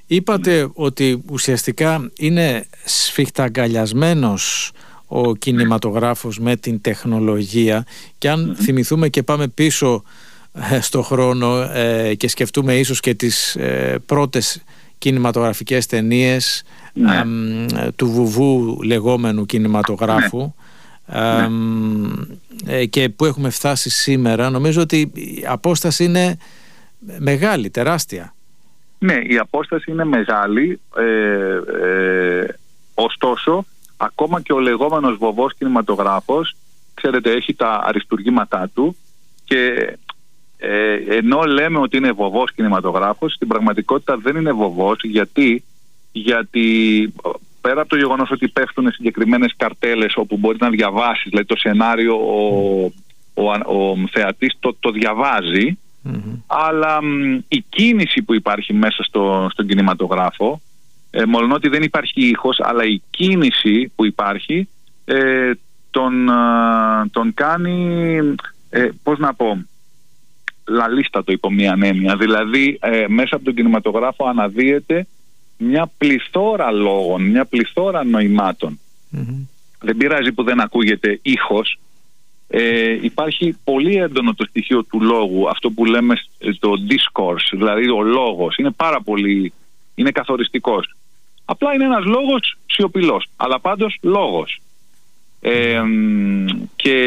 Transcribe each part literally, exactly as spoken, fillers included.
Είπατε ότι ουσιαστικά είναι σφιχταγκαλιασμένος ο κινηματογράφος με την τεχνολογία, και αν mm-hmm. θυμηθούμε και πάμε πίσω ε, στο χρόνο ε, και σκεφτούμε ίσως και τις ε, πρώτες κινηματογραφικές ταινίες ναι. ε, του βουβού λεγόμενου κινηματογράφου ναι. ε, ε, και που έχουμε φτάσει σήμερα, νομίζω ότι η απόσταση είναι μεγάλη, τεράστια. Ναι, η απόσταση είναι μεγάλη, ε, ε, ωστόσο ακόμα και ο λεγόμενος βοβός κινηματογράφος, ξέρετε, έχει τα αριστουργήματά του, και ε, ενώ λέμε ότι είναι βοβός κινηματογράφος, στην πραγματικότητα δεν είναι βοβός. Γιατί, γιατί πέρα από το γεγονός ότι πέφτουν συγκεκριμένες καρτέλες όπου μπορεί να διαβάσεις, δηλαδή το σενάριο ο, ο, ο, ο θεατής το, το διαβάζει, mm-hmm. αλλά μ, η κίνηση που υπάρχει μέσα στο, στον κινηματογράφο, ε, μόλον ότι δεν υπάρχει ήχος, αλλά η κίνηση που υπάρχει ε, τον, α, τον κάνει, ε, πώς να πω, λαλίστατο υπό μία έννοια. Δηλαδή ε, μέσα από τον κινηματογράφο αναδύεται μια πληθώρα λόγων, μια πληθώρα νοημάτων. Mm-hmm. Δεν πειράζει που δεν ακούγεται ήχος. Ε, υπάρχει πολύ έντονο το στοιχείο του λόγου, αυτό που λέμε το discourse, δηλαδή ο λόγος είναι πάρα πολύ, είναι καθοριστικός. Απλά είναι ένας λόγος σιωπηλός, αλλά πάντως λόγος. Ε, και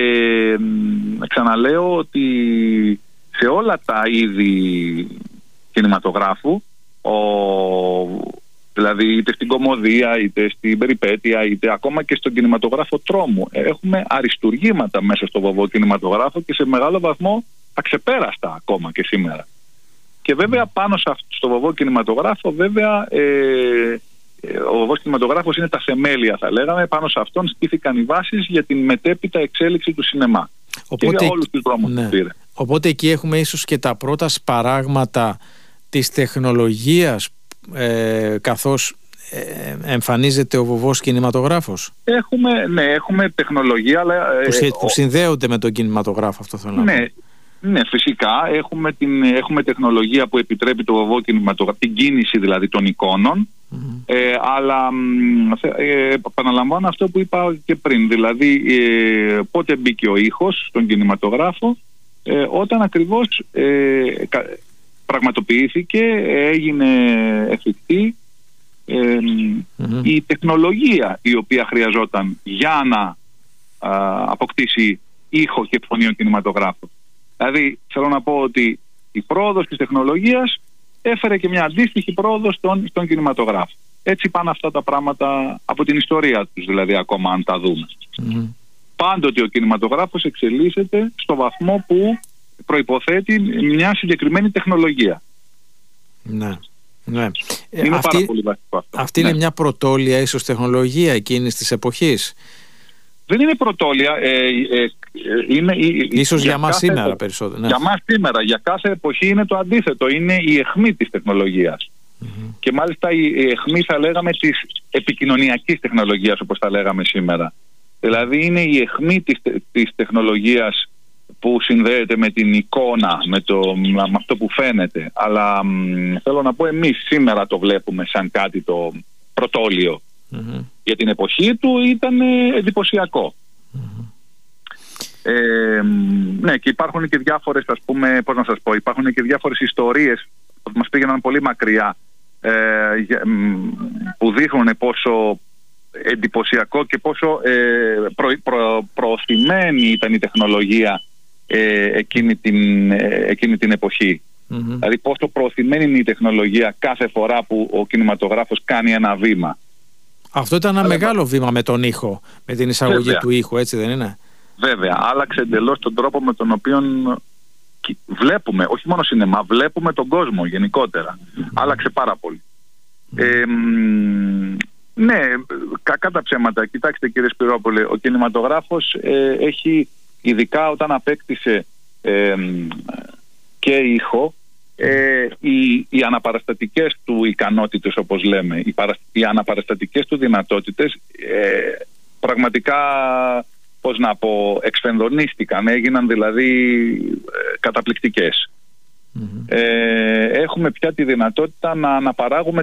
ξαναλέω ότι σε όλα τα είδη κινηματογράφου, ο, δηλαδή είτε στην κωμωδία, είτε στην περιπέτεια, είτε ακόμα και στον κινηματογράφο τρόμου, έχουμε αριστουργήματα μέσα στο βοβό κινηματογράφο, και σε μεγάλο βαθμό αξεπέραστα ακόμα και σήμερα. Και βέβαια πάνω στο βοβό κινηματογράφο, βέβαια ε, ο βοβός κινηματογράφος είναι τα θεμέλια, θα λέγαμε, πάνω σε αυτόν στήθηκαν οι βάσεις για την μετέπειτα εξέλιξη του σινεμά. Οπότε, και για όλους τους δρόμους ναι. που πήρε. Οπότε εκεί έχουμε ίσως και τα πρώτα σπαράγματα της τεχνολογίας, ε, καθώς ε, εμφανίζεται ο βοβός κινηματογράφος. Έχουμε, ναι, έχουμε τεχνολογία, αλλά, ε, που, σε, που συνδέονται με τον κινηματογράφο, αυτό θέλω να ναι, πω. Ναι, φυσικά έχουμε, την, έχουμε τεχνολογία που επιτρέπει το βοβό κινηματογράφο, την κίνηση δηλαδή των εικόνων, mm-hmm. ε, αλλά ε, επαναλαμβάνω αυτό που είπα και πριν, δηλαδή ε, πότε μπήκε ο ήχος στον κινηματογράφο, ε, όταν ακριβώς ε, πραγματοποιήθηκε, έγινε εφικτή ε, mm-hmm. η τεχνολογία η οποία χρειαζόταν για να α, αποκτήσει ήχο και φωνή ο κινηματογράφος. Δηλαδή θέλω να πω ότι η πρόοδος της τεχνολογίας έφερε και μια αντίστοιχη πρόοδο στον, στον κινηματογράφο. Έτσι πάνε αυτά τα πράγματα από την ιστορία τους, δηλαδή ακόμα αν τα δούμε. Mm-hmm. Πάντοτε ο κινηματογράφος εξελίσσεται στο βαθμό που προϋποθέτει μια συγκεκριμένη τεχνολογία. Ναι. Ναι. Είναι αυτή, πάρα πολύ βασικό αυτό. Αυτή ναι. είναι μια πρωτόλια ίσως τεχνολογία εκείνης της εποχής. Δεν είναι πρωτόλια. Ε, ε, είναι, ίσως για, για μας σήμερα εποχή, περισσότερο. Ναι. Για μας σήμερα, για κάθε εποχή είναι το αντίθετο. Είναι η αιχμή της τεχνολογίας. Mm-hmm. Και μάλιστα η αιχμή, θα λέγαμε, της επικοινωνιακής τεχνολογίας, όπως θα λέγαμε σήμερα. Δηλαδή είναι η αιχμή της, της τεχνολογίας που συνδέεται με την εικόνα, με, το, με αυτό που φαίνεται. Αλλά μ, θέλω να πω, εμείς σήμερα το βλέπουμε σαν κάτι το πρωτόλιο. Mm-hmm. Για την εποχή του ήταν εντυπωσιακό. Mm-hmm. Ε, ναι, και υπάρχουν και διάφορες, ας πούμε, πώς να σας πω, υπάρχουν και διάφορες ιστορίες που μας πήγαιναν πολύ μακριά, ε, που δείχνουν πόσο εντυπωσιακό και πόσο ε, προ, προ, προωθημένη ήταν η τεχνολογία ε, εκείνη, την, ε, εκείνη την εποχή. Mm-hmm. Δηλαδή πόσο προωθημένη είναι η τεχνολογία κάθε φορά που ο κινηματογράφος κάνει ένα βήμα. Αυτό ήταν ένα Αλλά... μεγάλο βήμα με τον ήχο, με την εισαγωγή Βέβαια. του ήχου, έτσι δεν είναι? Βέβαια, άλλαξε εντελώς τον τρόπο με τον οποίο βλέπουμε, όχι μόνο σινεμά, βλέπουμε τον κόσμο γενικότερα. Mm-hmm. Άλλαξε πάρα πολύ. Mm-hmm. Ε, ναι, κακά τα ψέματα. Κοιτάξτε κύριε Σπυρόπουλε, ο κινηματογράφος ε, έχει, ειδικά όταν απέκτησε ε, και ήχο, ε, οι, οι αναπαραστατικές του ικανότητες, όπως λέμε, οι, παρα, οι αναπαραστατικές του δυνατότητες ε, πραγματικά, πώς να πω, εξφενδονίστηκαν, έγιναν δηλαδή ε, καταπληκτικές. Mm-hmm. Ε, έχουμε πια τη δυνατότητα να αναπαράγουμε